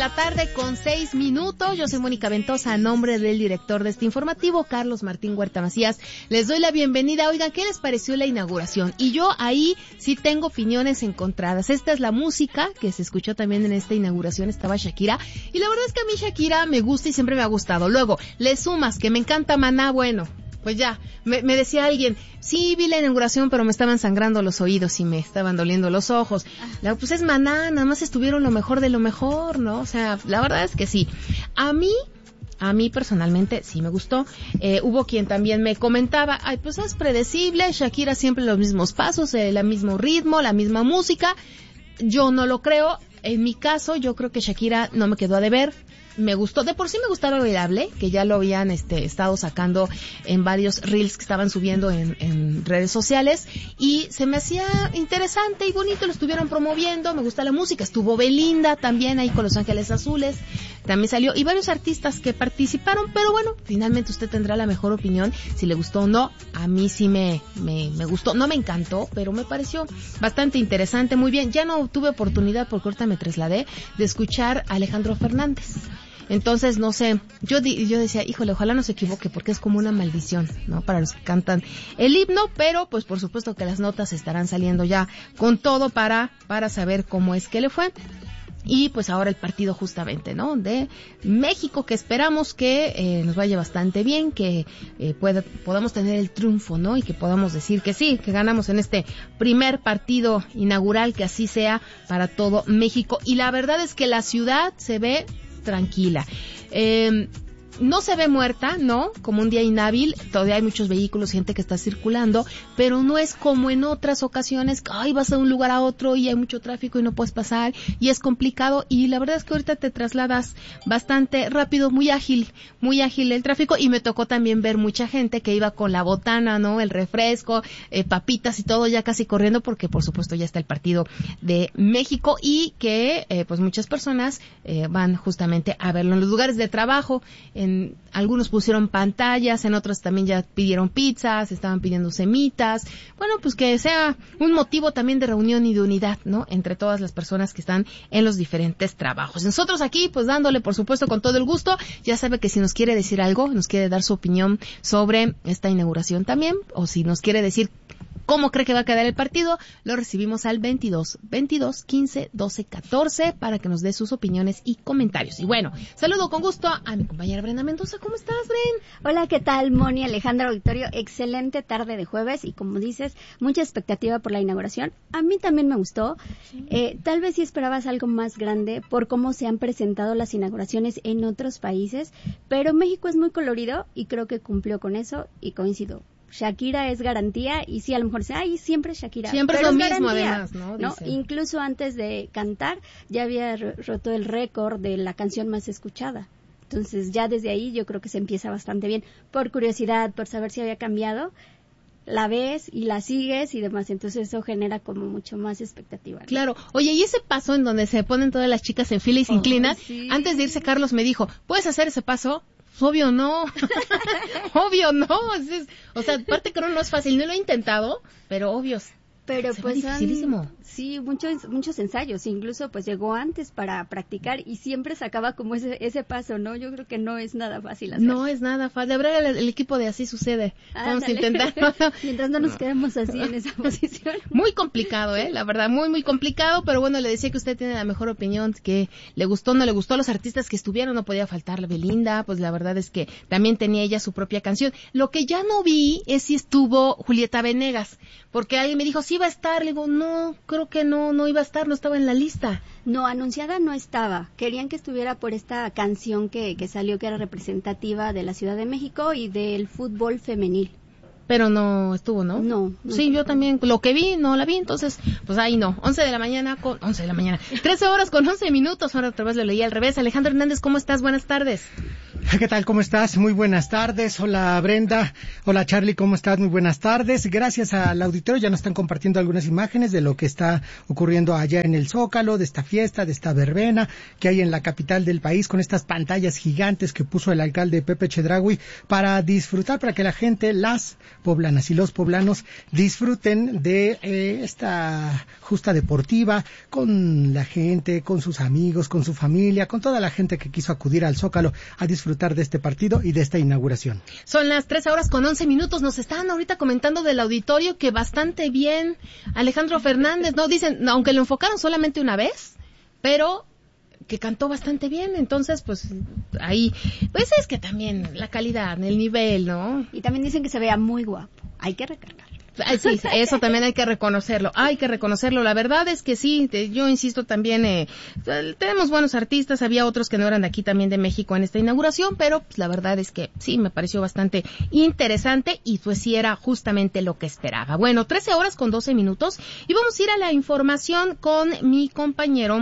la tarde con 6 minutos. Yo soy Mónica Ventosa, a nombre del director de este informativo, Carlos Martín Huerta Macías. Les doy la bienvenida. Oigan, ¿qué les pareció la inauguración? Y yo ahí sí tengo opiniones encontradas. Esta es la música que se escuchó también en esta inauguración. Estaba Shakira. Y la verdad es que a mí Shakira me gusta y siempre me ha gustado. Luego, le sumas que me encanta Maná, bueno, pues ya, me decía alguien, sí, vi la inauguración, pero me estaban sangrando los oídos y me estaban doliendo los ojos. Pues es Maná, nada más estuvieron lo mejor de lo mejor, ¿no? O sea, la verdad es que sí. A mí personalmente sí me gustó. Hubo quien también me comentaba, ay, pues es predecible, Shakira siempre los mismos pasos, el mismo ritmo, la misma música. Yo no lo creo. En mi caso, yo creo que Shakira no me quedó a deber. Me gustó, de por sí me gustaba Bailable, que ya lo habían estado sacando en varios reels que estaban subiendo en redes sociales, y se me hacía interesante y bonito, lo estuvieron promoviendo, me gusta la música. Estuvo Belinda también ahí con Los Ángeles Azules, también salió, y varios artistas que participaron, pero bueno, finalmente usted tendrá la mejor opinión, si le gustó o no. A mí sí me gustó, no me encantó, pero me pareció bastante interesante, muy bien. Ya no tuve oportunidad, porque ahorita me trasladé, de escuchar a Alejandro Fernández. Entonces, no sé, yo decía, híjole, ojalá no se equivoque, porque es como una maldición, ¿no? Para los que cantan el himno, pero pues por supuesto que las notas estarán saliendo ya con todo para saber cómo es que le fue. Y pues ahora el partido justamente, ¿no? De México, que esperamos que nos vaya bastante bien, que podamos tener el triunfo, ¿no? Y que podamos decir que sí, que ganamos en este primer partido inaugural, que así sea para todo México. Y la verdad es que la ciudad se ve tranquila. No se ve muerta, ¿no? Como un día inhábil, todavía hay muchos vehículos, gente que está circulando, pero no es como en otras ocasiones, que vas de un lugar a otro y hay mucho tráfico y no puedes pasar y es complicado, y la verdad es que ahorita te trasladas bastante rápido, muy ágil el tráfico. Y me tocó también ver mucha gente que iba con la botana, ¿no? El refresco, papitas y todo, ya casi corriendo, porque por supuesto ya está el partido de México, y que pues muchas personas van justamente a verlo en los lugares de trabajo. Algunos pusieron pantallas, en otros también ya pidieron pizzas, estaban pidiendo semitas. Bueno, pues que sea un motivo también de reunión y de unidad, ¿no? Entre todas las personas que están en los diferentes trabajos. Nosotros aquí, pues dándole, por supuesto, con todo el gusto. Ya sabe que si nos quiere decir algo, nos quiere dar su opinión sobre esta inauguración también, o si nos quiere decir cómo cree que va a quedar el partido, lo recibimos al 22 15 12 14 para que nos dé sus opiniones y comentarios. Y bueno, saludo con gusto a mi compañera Brenda Mendoza. ¿Cómo estás, Bren? Hola, ¿qué tal, Moni, Alejandro, Auditorio? Excelente tarde de jueves, y como dices, mucha expectativa por la inauguración. A mí también me gustó. Sí. Tal vez sí esperabas algo más grande por cómo se han presentado las inauguraciones en otros países, pero México es muy colorido y creo que cumplió con eso, y coincido. Shakira es garantía, y sí, a lo mejor siempre Shakira. Siempre es lo mismo, además, ¿no? Incluso antes de cantar ya había roto el récord de la canción más escuchada. Entonces ya desde ahí yo creo que se empieza bastante bien. Por curiosidad, por saber si había cambiado, la ves y la sigues y demás. Entonces eso genera como mucho más expectativa, ¿no? Claro. Oye, y ese paso en donde se ponen todas las chicas en fila y se inclinan, sí. Antes de irse Carlos me dijo, ¿puedes hacer ese paso? Obvio no, obvio no, o sea, aparte que no es fácil, no lo he intentado, pero obvio. Pero se pues dificilísimo. Sí, muchos ensayos, incluso pues llegó antes para practicar y siempre sacaba como ese paso, ¿no? Yo creo que no es nada fácil hacer. No es nada fácil, habrá el equipo de Así Sucede, vamos a intentar. Mientras no nos quedemos así en esa posición. Muy complicado, la verdad, muy complicado, pero bueno, le decía que usted tiene la mejor opinión, que le gustó, no le gustó. A los artistas que estuvieron, no podía faltar la Belinda, pues la verdad es que también tenía ella su propia canción. Lo que ya no vi es si estuvo Julieta Venegas, porque alguien me dijo, sí iba a estar, le digo, no, creo que no iba a estar, no estaba en la lista. No, anunciada no estaba. Querían que estuviera por esta canción que salió, que era representativa de la Ciudad de México y del fútbol femenil. Pero no estuvo, ¿no? No. Sí, yo también, lo que vi, no la vi, entonces, pues ahí no. 11 de la mañana, 13 horas con 11 minutos, ahora otra vez lo leí al revés. Alejandro Hernández, ¿cómo estás? Buenas tardes. ¿Qué tal? ¿Cómo estás? Muy buenas tardes. Hola Brenda. Hola Charlie, ¿cómo estás? Muy buenas tardes. Gracias al auditorio, ya nos están compartiendo algunas imágenes de lo que está ocurriendo allá en el Zócalo, de esta fiesta, de esta verbena que hay en la capital del país, con estas pantallas gigantes que puso el alcalde Pepe Chedraui para disfrutar, para que la gente, las poblanas y los poblanos disfruten de esta justa deportiva con la gente, con sus amigos, con su familia, con toda la gente que quiso acudir al Zócalo a disfrutar de este partido y de esta inauguración. Son las 13:11. Nos estaban ahorita comentando del auditorio que bastante bien Alejandro Fernández, ¿no? Dicen, aunque lo enfocaron solamente una vez, pero que cantó bastante bien, entonces pues ahí, pues es que también la calidad, el nivel, ¿no? Y también dicen que se vea muy guapo, hay que recargar. Sí, eso también hay que reconocerlo, la verdad es que sí, yo insisto también, tenemos buenos artistas, había otros que no eran de aquí también de México en esta inauguración, pero pues, la verdad es que sí, me pareció bastante interesante y pues sí era justamente lo que esperaba. Bueno, 13:12 y vamos a ir a la información con mi compañero.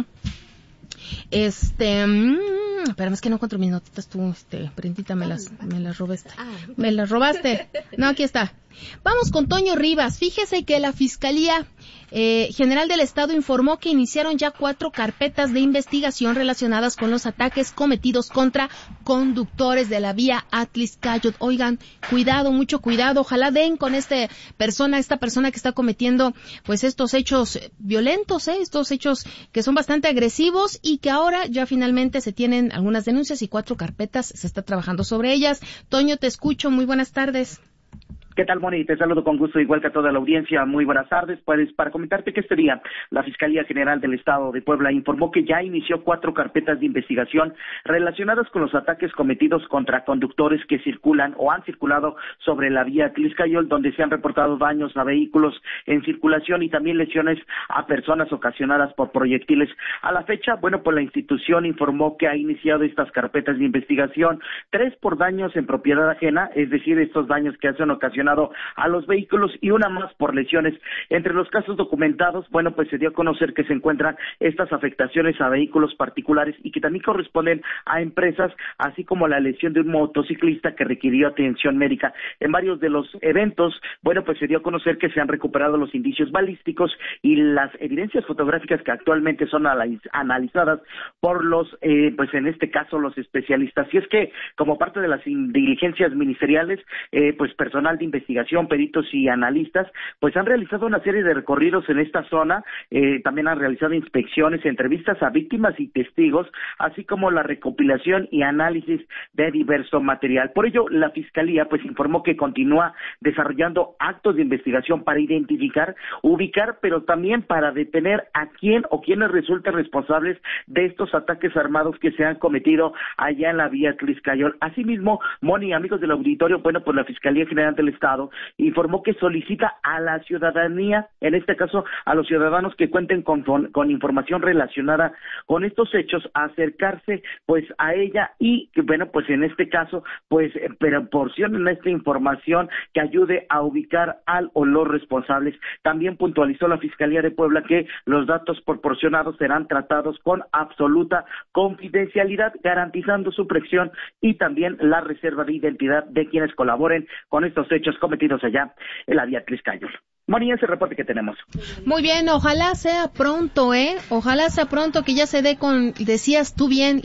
Pero es que no encuentro mis notitas tú, Brendita, me las robaste. Me las robaste. No, aquí está. Vamos con Toño Rivas. Fíjese que la Fiscalía General del Estado informó que iniciaron ya 4 carpetas de investigación relacionadas con los ataques cometidos contra conductores de la vía Atliscayot. Oigan, cuidado, mucho cuidado. Ojalá den con esta persona que está cometiendo pues estos hechos violentos, estos hechos que son bastante agresivos y que ahora ya finalmente se tienen algunas denuncias y 4 carpetas, se está trabajando sobre ellas. Toño, te escucho. Muy buenas tardes. ¿Qué tal, Moni? Te saludo con gusto, igual que a toda la audiencia. Muy buenas tardes. Pues para comentarte que este día la Fiscalía General del Estado de Puebla informó que ya inició 4 carpetas de investigación relacionadas con los ataques cometidos contra conductores que circulan o han circulado sobre la vía Atliscayot, donde se han reportado daños a vehículos en circulación y también lesiones a personas ocasionadas por proyectiles. A la fecha, pues la institución informó que ha iniciado estas carpetas de investigación, 3 por daños en propiedad ajena, es decir, estos daños que han ocasionado a los vehículos y una más por lesiones. Entre los casos documentados, pues se dio a conocer que se encuentran estas afectaciones a vehículos particulares y que también corresponden a empresas, así como la lesión de un motociclista que requirió atención médica. En varios de los eventos, pues se dio a conocer que se han recuperado los indicios balísticos y las evidencias fotográficas que actualmente son analizadas por los, en este caso, los especialistas. Y es que, como parte de las diligencias ministeriales, personal de investigación, peritos y analistas, pues han realizado una serie de recorridos en esta zona, también han realizado inspecciones, entrevistas a víctimas y testigos, así como la recopilación y análisis de diverso material. Por ello, la Fiscalía informó que continúa desarrollando actos de investigación para identificar, ubicar, pero también para detener a quién o quienes resulten responsables de estos ataques armados que se han cometido allá en la vía Atliscayot. Asimismo, Moni, amigos del auditorio, la Fiscalía General del Estado informó que solicita a la ciudadanía, en este caso a los ciudadanos que cuenten con información relacionada con estos hechos, acercarse a ella y en este caso proporcionen esta información que ayude a ubicar al o los responsables. También puntualizó la Fiscalía de Puebla que los datos proporcionados serán tratados con absoluta confidencialidad, garantizando su protección y también la reserva de identidad de quienes colaboren con estos hechos cometidos allá en la vía Atliscayot. Moni, ese reporte que tenemos. Muy bien, ojalá sea pronto, ojalá sea pronto que ya se dé con, decías tú bien,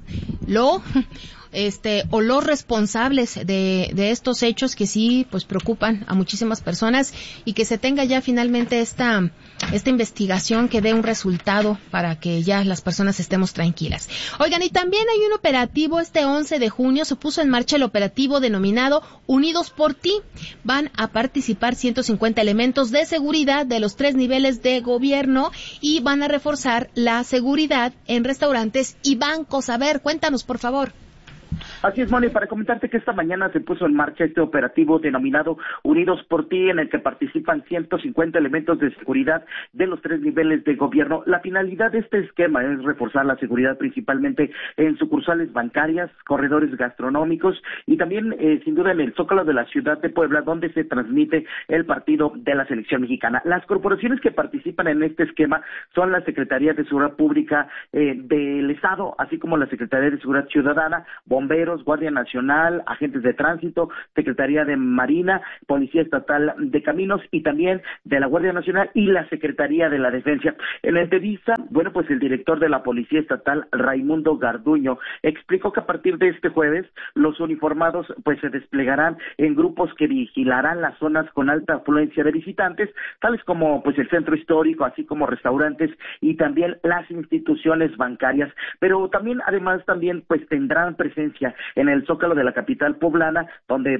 o los responsables de estos hechos que sí preocupan a muchísimas personas y que se tenga ya finalmente esta investigación que dé un resultado para que ya las personas estemos tranquilas. Oigan, y también hay un operativo 11 de junio, se puso en marcha el operativo denominado Unidos por Ti. Van a participar 150 elementos de seguridad de los 3 niveles de gobierno y van a reforzar la seguridad en restaurantes y bancos. A ver, cuéntanos, por favor. Así es, Moni, para comentarte que esta mañana se puso en marcha este operativo denominado Unidos por Ti, en el que participan 150 elementos de seguridad de los 3 niveles de gobierno. La finalidad de este esquema es reforzar la seguridad principalmente en sucursales bancarias, corredores gastronómicos y también, sin duda, en el Zócalo de la ciudad de Puebla, donde se transmite el partido de la selección mexicana. Las corporaciones que participan en este esquema son la Secretaría de Seguridad Pública del Estado, así como la Secretaría de Seguridad Ciudadana, bomberos, Bomberos, Guardia Nacional, agentes de tránsito, Secretaría de Marina, Policía Estatal de Caminos y también de la Guardia Nacional y la Secretaría de la Defensa. En la entrevista, pues el director de la Policía Estatal, Raimundo Garduño, explicó que a partir de este jueves los uniformados pues se desplegarán en grupos que vigilarán las zonas con alta afluencia de visitantes, tales como pues el centro histórico, así como restaurantes y también las instituciones bancarias, pero también además pues tendrán presencia en el Zócalo de la capital poblana, donde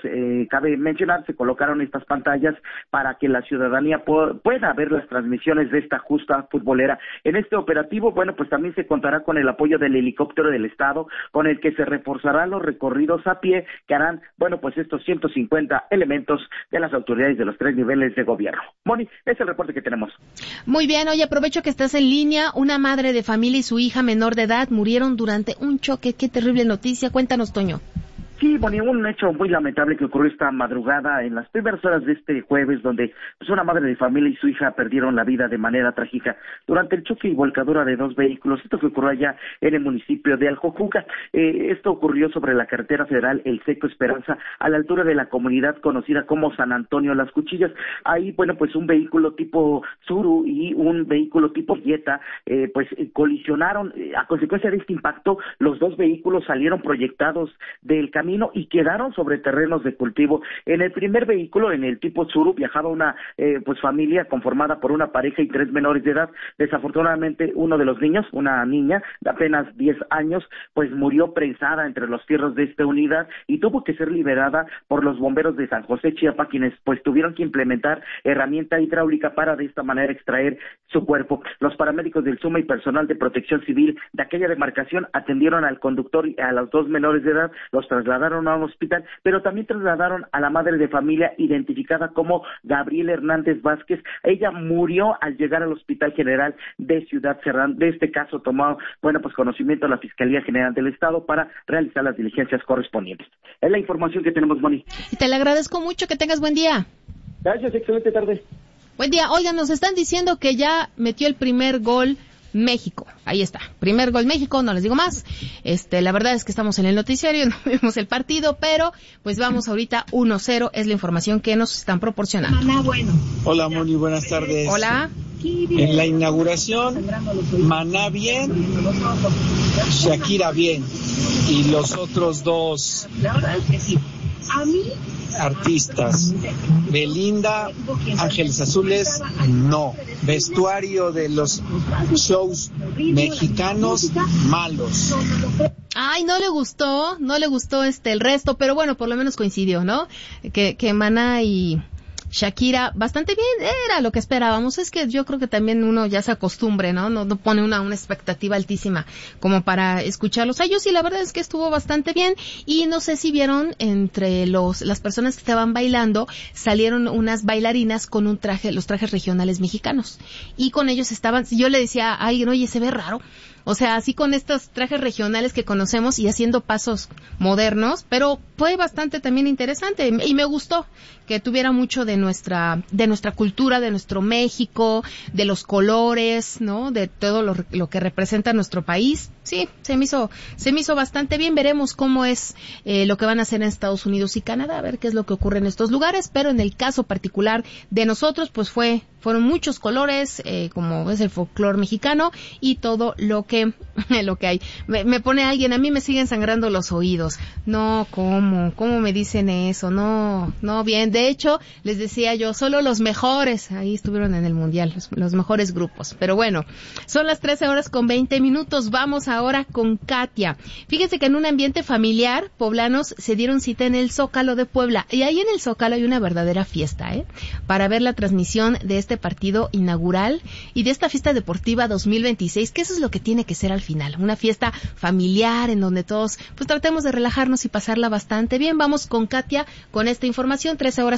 cabe mencionar, se colocaron estas pantallas para que la ciudadanía pueda ver las transmisiones de esta justa futbolera. En este operativo, pues también se contará con el apoyo del helicóptero del Estado, con el que se reforzarán los recorridos a pie que harán, estos 150 elementos de las autoridades de los 3 niveles de gobierno. Moni, es el reporte que tenemos. Muy bien, oye, aprovecho que estás en línea. Una madre de familia y su hija menor de edad murieron durante un choque. Qué terrible noticia. Cuéntanos, Toño. Sí, un hecho muy lamentable que ocurrió esta madrugada en las primeras horas de este jueves, donde una madre de familia y su hija perdieron la vida de manera trágica durante el choque y volcadura de 2 vehículos. Esto que ocurrió allá en el municipio de Aljojuca. Esto ocurrió sobre la carretera federal El Seco Esperanza, a la altura de la comunidad conocida como San Antonio Las Cuchillas. Ahí, un vehículo tipo Tsuru y un vehículo tipo Jetta, colisionaron. A consecuencia de este impacto, los 2 vehículos salieron proyectados del camino y quedaron sobre terrenos de cultivo. En el primer vehículo, en el tipo Tsuru, viajaba una familia conformada por una pareja y 3 menores de edad. Desafortunadamente, uno de los niños, una niña de apenas 10 años, murió prensada entre los fierros de esta unidad y tuvo que ser liberada por los bomberos de San José, Chiapas, quienes tuvieron que implementar herramienta hidráulica para de esta manera extraer su cuerpo. Los paramédicos del SUMA y personal de protección civil de aquella demarcación atendieron al conductor y a los 2 menores de edad, los trasladaron a un hospital, pero también trasladaron a la madre de familia, identificada como Gabriela Hernández Vázquez. Ella murió al llegar al Hospital General de Ciudad Cerdán. De este caso tomó, conocimiento a la Fiscalía General del Estado para realizar las diligencias correspondientes. Es la información que tenemos, Moni. Y te le agradezco mucho, que tengas buen día. Gracias, excelente tarde. Buen día. Oigan, nos están diciendo que ya metió el primer gol México. Ahí está. Primer gol México, no les digo más. La verdad es que estamos en el noticiario, no vimos el partido, pero vamos ahorita 1-0, es la información que nos están proporcionando. Hola, Moni, buenas tardes. Hola. En la inauguración, Maná bien, Shakira bien, y los otros 2 artistas, Belinda, Ángeles Azules, no. Vestuario de los shows mexicanos, malos. Ay, no le gustó el resto, pero por lo menos coincidió, ¿no? Que Maná y Shakira, bastante bien, era lo que esperábamos. Es que yo creo que también uno ya se acostumbre, ¿no? No pone una expectativa altísima como para escucharlos a ellos, y la verdad es que estuvo bastante bien. Y no sé si vieron, entre las personas que estaban bailando, salieron unas bailarinas con los trajes regionales mexicanos. Y con ellos yo le decía a alguien, oye, se ve raro. O sea, así con estos trajes regionales que conocemos y haciendo pasos modernos, pero fue bastante también interesante y me gustó que tuviera mucho de nuestra cultura, de nuestro México, de los colores, ¿no? De todo lo que representa nuestro país. Sí, se me hizo bastante bien. Veremos cómo es lo que van a hacer en Estados Unidos y Canadá, a ver qué es lo que ocurre en estos lugares, pero en el caso particular de nosotros, fueron muchos colores, como es el folclore mexicano y todo lo que hay. Me pone alguien, a mí me siguen sangrando los oídos. No, ¿cómo me dicen eso? No, bien. De hecho, les decía yo, solo los mejores ahí estuvieron en el Mundial, los mejores grupos. Pero bueno, son las 13:20. Vamos ahora con Katia. Fíjense que en un ambiente familiar, poblanos se dieron cita en el Zócalo de Puebla. Y ahí en el Zócalo hay una verdadera fiesta, para ver la transmisión de este partido inaugural y de esta fiesta deportiva 2026, que eso es lo que tiene que ser al final, una fiesta familiar en donde todos tratemos de relajarnos y pasarla bastante bien. Vamos con Katia con esta información,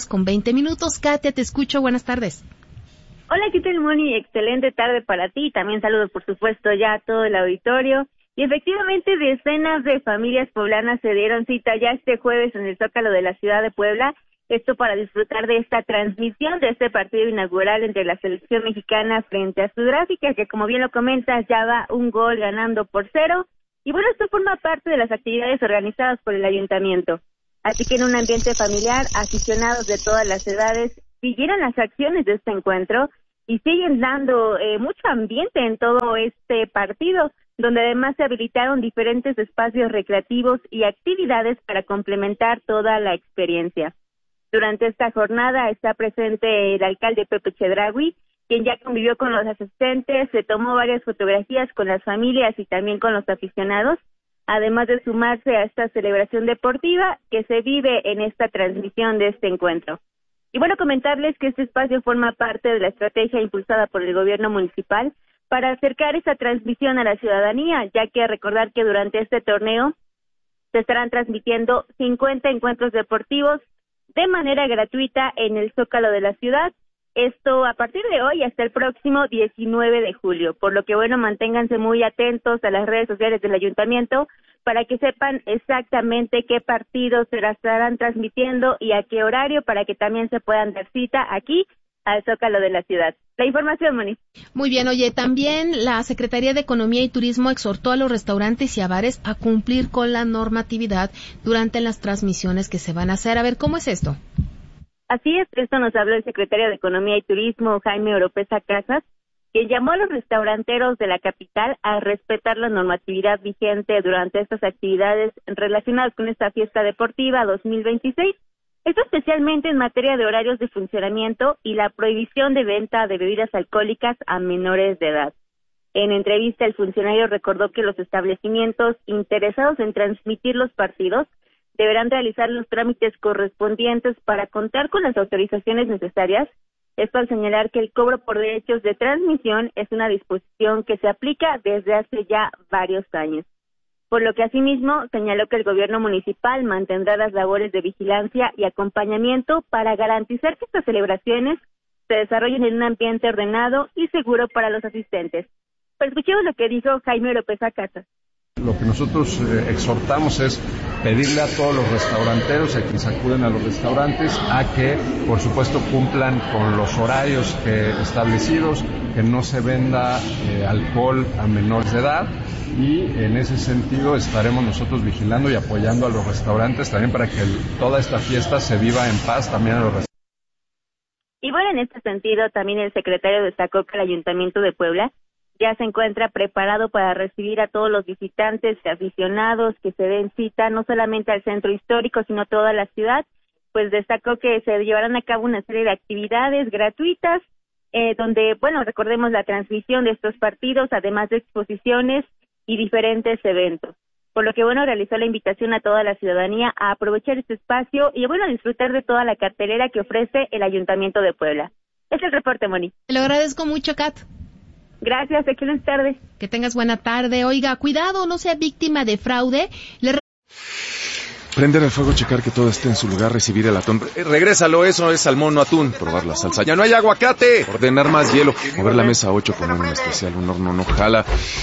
13:20. Katia, te escucho, buenas tardes. Hola, ¿qué tal, Moni? Excelente tarde para ti, también saludos por supuesto ya a todo el auditorio. Y efectivamente, decenas de familias poblanas se dieron cita ya este jueves en el Zócalo de la ciudad de Puebla, esto para disfrutar de esta transmisión de este partido inaugural entre la selección mexicana frente a Sudáfrica, que como bien lo comentas, ya va 1 gol ganando por 0. Y bueno, esto forma parte de las actividades organizadas por el ayuntamiento. Así que en un ambiente familiar, aficionados de todas las edades siguieron las acciones de este encuentro y siguen dando mucho ambiente en todo este partido, donde además se habilitaron diferentes espacios recreativos y actividades para complementar toda la experiencia. Durante esta jornada está presente el alcalde Pepe Chedraui, quien ya convivió con los asistentes, se tomó varias fotografías con las familias y también con los aficionados, además de sumarse a esta celebración deportiva que se vive en esta transmisión de este encuentro. Y bueno, comentarles que este espacio forma parte de la estrategia impulsada por el gobierno municipal para acercar esta transmisión a la ciudadanía, ya que recordar que durante este torneo se estarán transmitiendo 50 encuentros deportivos de manera gratuita en el Zócalo de la ciudad. Esto a partir de hoy hasta el próximo 19 de julio, por lo que bueno, manténganse muy atentos a las redes sociales del ayuntamiento para que sepan exactamente qué partidos se estarán transmitiendo y a qué horario para que también se puedan dar cita aquí al Zócalo de la ciudad. La información, Moni. Muy bien, oye, también la Secretaría de Economía y Turismo exhortó a los restaurantes y a bares a cumplir con la normatividad durante las transmisiones que se van a hacer. A ver, ¿cómo es esto? Así es, esto nos habló el secretario de Economía y Turismo, Jaime Oropesa Casas, quien llamó a los restauranteros de la capital a respetar la normatividad vigente durante estas actividades relacionadas con esta fiesta deportiva 2026. Esto especialmente en materia de horarios de funcionamiento y la prohibición de venta de bebidas alcohólicas a menores de edad. En entrevista, el funcionario recordó que los establecimientos interesados en transmitir los partidos deberán realizar los trámites correspondientes para contar con las autorizaciones necesarias. Esto al señalar que el cobro por derechos de transmisión es una disposición que se aplica desde hace ya varios años. Por lo que asimismo señaló que el gobierno municipal mantendrá las labores de vigilancia y acompañamiento para garantizar que estas celebraciones se desarrollen en un ambiente ordenado y seguro para los asistentes. Pues escuchemos lo que dijo Jaime López Acata. Lo que nosotros exhortamos es pedirle a todos los restauranteros, a quienes acuden a los restaurantes, a que, por supuesto, cumplan con los horarios establecidos, que no se venda alcohol a menores de edad, y en ese sentido estaremos nosotros vigilando y apoyando a los restaurantes también para que toda esta fiesta se viva en paz también a los restaurantes. Y bueno, en este sentido, también el secretario destacó que el Ayuntamiento de Puebla ya se encuentra preparado para recibir a todos los visitantes y aficionados que se den cita, no solamente al centro histórico, sino toda la ciudad. Pues destacó que se llevarán a cabo una serie de actividades gratuitas, donde, bueno, recordemos la transmisión de estos partidos, además de exposiciones y diferentes eventos. Por lo que, bueno, realizó la invitación a toda la ciudadanía a aprovechar este espacio y, bueno, a disfrutar de toda la cartelera que ofrece el Ayuntamiento de Puebla. Este es el reporte, Moni. Te lo agradezco mucho, Kat. Gracias, excelente tarde. Que tengas buena tarde. Oiga, cuidado, no sea víctima de fraude. Prender el fuego, checar que todo esté en su lugar, recibir el atún. Regrésalo, eso es salmón, no atún. Probar la salsa. ¡Ya no hay aguacate! Ordenar más hielo. Mover la mesa 8, poner un especial, un horno no jala.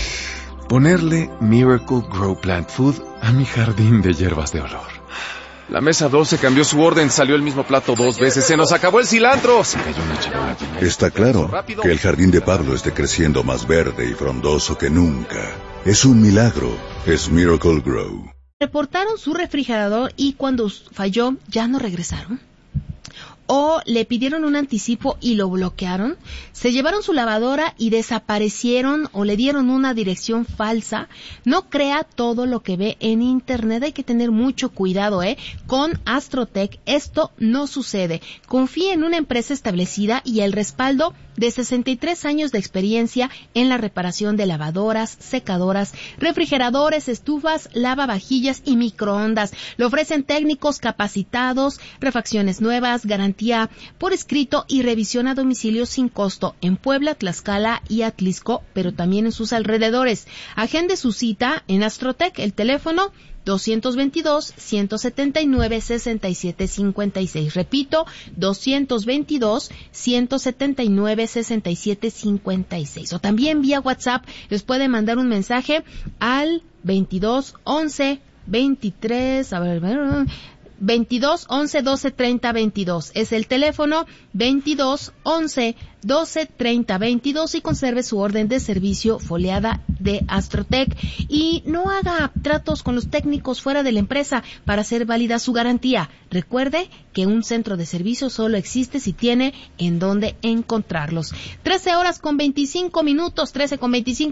Ponerle Miracle Grow Plant Food a mi jardín de hierbas de olor. La mesa 12 cambió su orden, salió el mismo plato 2 veces, se nos acabó el cilantro. Se cayó una charola. Está claro que el jardín de Pablo esté creciendo más verde y frondoso que nunca. Es un milagro, es Miracle Grow. Reportaron su refrigerador y cuando falló ya no regresaron. O le pidieron un anticipo y lo bloquearon, se llevaron su lavadora y desaparecieron o le dieron una dirección falsa. No crea todo lo que ve en internet, hay que tener mucho cuidado, Con Astrotech esto no sucede. Confíe en una empresa establecida y el respaldo de 63 años de experiencia en la reparación de lavadoras, secadoras, refrigeradores, estufas, lavavajillas y microondas. Lo ofrecen técnicos capacitados, refacciones nuevas, garantía por escrito y revisión a domicilio sin costo en Puebla, Tlaxcala y Atlisco, pero también en sus alrededores. Agende su cita en Astrotech, el teléfono 222-179-6756. Repito, 222-179-6756. O también vía WhatsApp les puede mandar un mensaje al 22 11 23 22 11 12 30 22. Es el teléfono 22 11 12 30 22 y conserve su orden de servicio foliada de Astrotec y no haga tratos con los técnicos fuera de la empresa para hacer válida su garantía. Recuerde que un centro de servicio solo existe si tiene en dónde encontrarlos. 13 horas con 25 minutos, 13 con 25